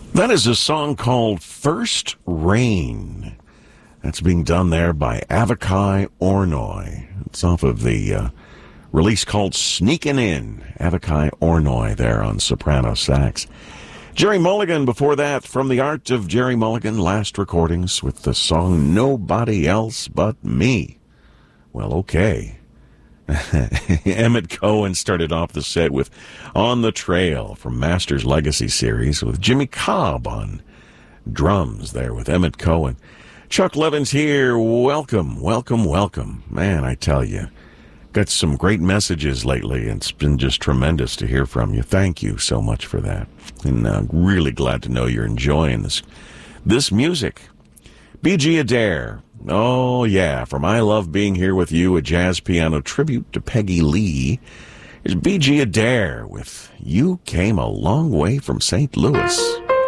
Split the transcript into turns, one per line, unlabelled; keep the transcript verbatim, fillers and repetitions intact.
That is a song called First Rain. That's being done there by Avakai Ornoy. It's off of the uh, release called Sneakin' In. Avakai Ornoy there on soprano sax. Jerry Mulligan before that, from the Art of Jerry Mulligan, last recordings with the song Nobody Else But Me. Well, okay. Emmett Cohen started off the set with On the Trail from Masters Legacy series with Jimmy Cobb on drums there with Emmett Cohen. Chuck Levin's here. Welcome, welcome, welcome. Man, I tell you, got some great messages lately, and it's been just tremendous to hear from you. Thank you so much for that. And I'm uh, really glad to know you're enjoying this, this music. B G Adair. Oh, yeah, from I Love Being Here With You, a jazz piano tribute to Peggy Lee. Here's B G Adair with You Came a Long Way from Saint Louis.